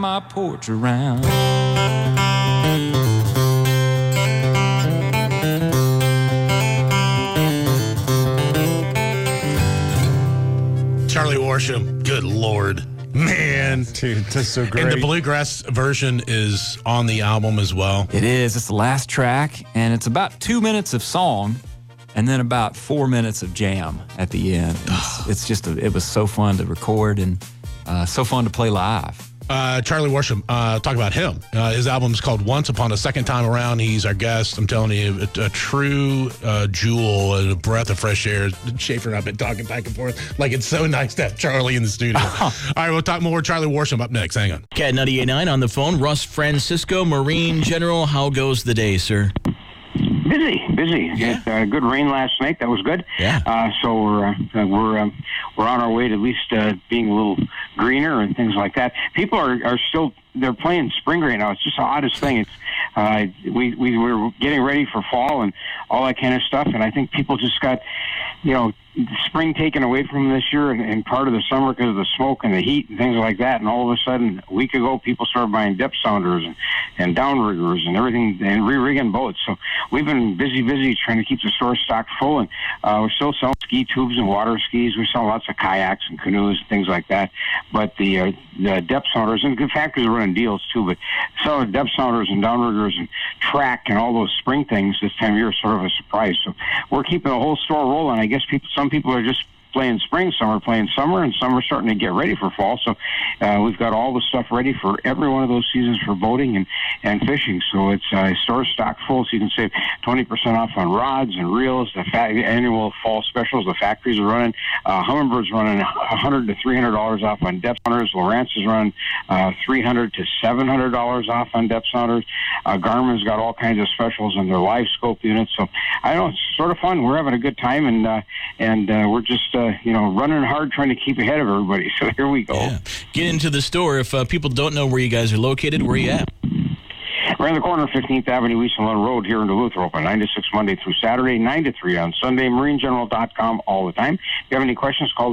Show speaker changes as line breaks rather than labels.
my porch around.
Charlie Worsham, good Lord. Man.
Dude, that's so great.
And the bluegrass version is on the album as well.
It is. It's the last track, and it's about 2 minutes of song and then about 4 minutes of jam at the end. It's just, it was so fun to record and so fun to play live.
Charlie Worsham, talk about him. His album is called Once Upon a Second Time Around. He's our guest. I'm telling you, a true jewel and a breath of fresh air. Schaefer and I have been talking back and forth. Like, it's so nice to have Charlie in the studio. All right, we'll talk more. Charlie Worsham up next. Hang on.
Cat 98.9 on the phone. Russ Francisco, Marine General. How goes the day, sir?
Busy.
Yeah.
Had, good rain last night. That was good.
Yeah.
So we're on our way to at least being a little greener and things like that. People are still, they're playing spring right now. It's just the oddest thing. It's we were getting ready for fall and all that kind of stuff, and I think people just got, spring taken away from them this year and part of the summer because of the smoke and the heat and things like that. And all of a sudden, a week ago, people started buying depth sounders and downriggers and everything and re-rigging boats. So we've been busy trying to keep the store stocked full. And we're still selling ski tubes and water skis. We sell lots of kayaks and canoes and things like that. But the depth sounders, and good factories are running deals too, but selling depth sounders and downriggers and track and all those spring things this time of year is sort of a surprise. So we're keeping the whole store rolling. I guess some people are just playing spring, some are playing summer, and some are starting to get ready for fall. So we've got all the stuff ready for every one of those seasons for boating and fishing. So it's store stocked full, so you can save 20% off on rods and reels. The annual fall specials the factories are running. Hummingbird's running $100 to $300 off on depth sounders. Lowrance is running $300 to $700 off on depth sounders. Garmin's got all kinds of specials on their live scope units. So I know it's sort of fun. We're having a good time, and we're just running hard trying to keep ahead of everybody. So here we go.
Yeah. Get into the store. If people don't know where you guys are located, where are you at?
We're in the corner of 15th Avenue, East and Lund Road here in Duluth. We're open 9 to 6 Monday through Saturday, 9 to 3 on Sunday. MarineGeneral.com all the time. If you have any questions, call